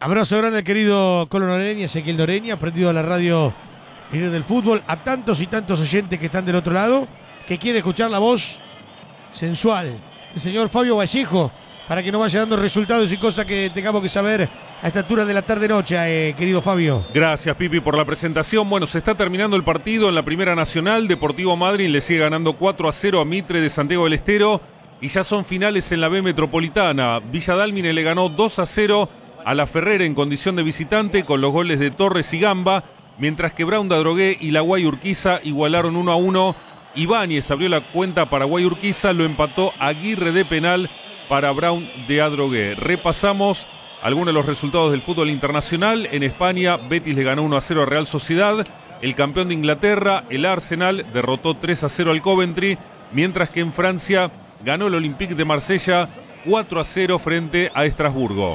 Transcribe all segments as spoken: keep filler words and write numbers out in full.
Abrazo grande al querido Colo Noreña, Ezequiel Noreña, prendido a la radio líder del fútbol, a tantos y tantos oyentes que están del otro lado, que quieren escuchar la voz sensual del señor Fabio Vallejo, para que nos vaya dando resultados y cosas que tengamos que saber a esta altura de la tarde-noche, eh, querido Fabio. Gracias, Pipi, por la presentación. Bueno, se está terminando el partido en la Primera Nacional. Deportivo Madryn le sigue ganando cuatro a cero a Mitre de Santiago del Estero. Y ya son finales en la B Metropolitana. Villa Dálmine le ganó dos a cero a La Ferrera en condición de visitante con los goles de Torres y Gamba, mientras que Brown de Adrogué y la Guay Urquiza igualaron uno a uno. Ibáñez abrió la cuenta para Guay Urquiza, lo empató Aguirre de penal para Brown de Adrogué. Repasamos algunos de los resultados del fútbol internacional. En España, Betis le ganó uno a cero a Real Sociedad. El campeón de Inglaterra, el Arsenal, derrotó tres a cero al Coventry, mientras que en Francia ganó el Olympique de Marsella cuatro a cero frente a Estrasburgo.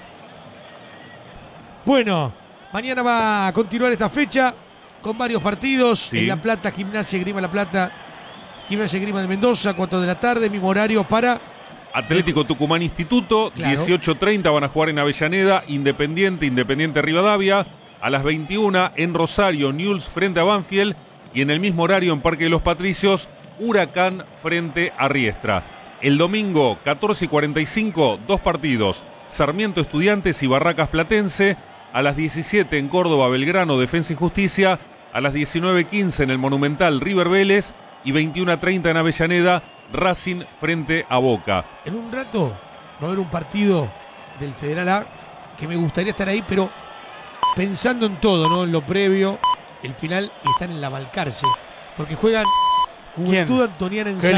Bueno, mañana va a continuar esta fecha con varios partidos. Sí. En La Plata, Gimnasia Grima La Plata, Gimnasia Grima de Mendoza, cuatro de la tarde, mismo horario para Atlético Tucumán Instituto, claro. dieciocho treinta van a jugar en Avellaneda, Independiente, Independiente Rivadavia. A las veintiuna en Rosario, Newell's frente a Banfield. Y en el mismo horario en Parque de los Patricios, Huracán frente a Riestra. El domingo, catorce y cuarenta y cinco, dos partidos. Sarmiento Estudiantes y Barracas Platense. A las diecisiete en Córdoba, Belgrano, Defensa y Justicia. A las diecinueve quince en el Monumental, River Vélez. Y veintiuna treinta en Avellaneda, Racing frente a Boca. En un rato va a haber un partido del Federal A que me gustaría estar ahí, pero pensando en todo, ¿no? En lo previo, el final, y están en la Balcarce, porque juegan Juventud Antoniana en